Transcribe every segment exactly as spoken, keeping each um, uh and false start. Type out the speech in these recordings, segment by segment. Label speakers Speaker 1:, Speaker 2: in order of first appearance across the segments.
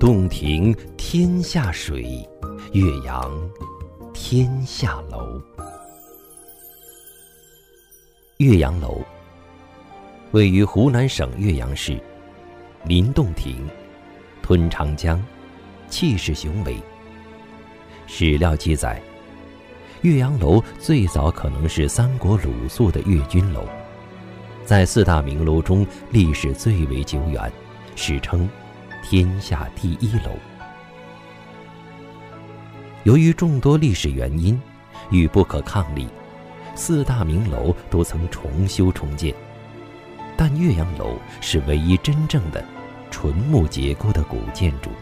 Speaker 1: 洞庭天下水，岳阳天下楼。岳阳楼位于湖南省岳阳市，临洞庭，吞长江，气势雄伟。史料记载，岳阳楼最早可能是三国鲁肃的岳军楼，在四大名楼中历史最为久远，史称天下第一楼。由于众多历史原因与不可抗力，四大名楼都曾重修重建，但岳阳楼是唯一真正的纯木结构的古建筑。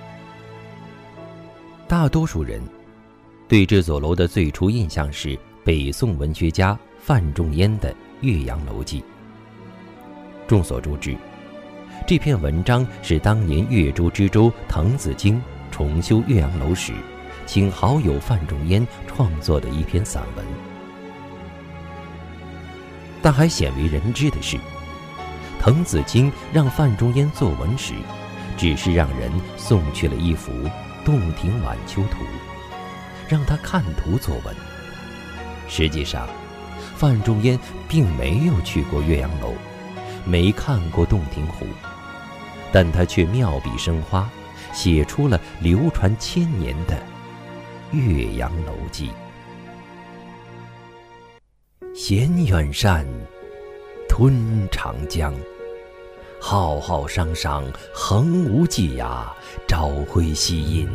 Speaker 1: 大多数人对这座楼的最初印象是北宋文学家范仲淹的《岳阳楼记》。众所周知，这篇文章是当年岳州知州滕子京重修岳阳楼时，请好友范仲淹创作的一篇散文。但还鲜为人知的是，滕子京让范仲淹作文时，只是让人送去了一幅《洞庭晚秋图》，让他看图作文。实际上，范仲淹并没有去过岳阳楼，没看过洞庭湖，但他却妙笔生花，写出了流传千年的《岳阳楼记》。衔远山，吞长江，浩浩汤汤，横无际涯，朝晖夕阴，